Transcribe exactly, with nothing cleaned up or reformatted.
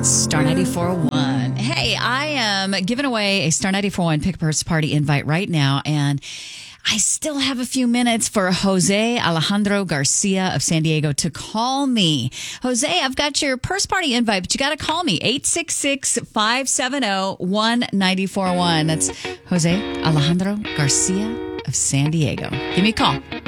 Star ninety-four point one. Hey, I am giving away a Star ninety-four point one Pick a Purse Party invite right now, and I still have a few minutes for Jose Alejandro Garcia of San Diego to call me. Jose, I've got your purse party invite, but you got to call me. eight six six, five seven zero, one nine four one. That's Jose Alejandro Garcia of San Diego. Give me a call.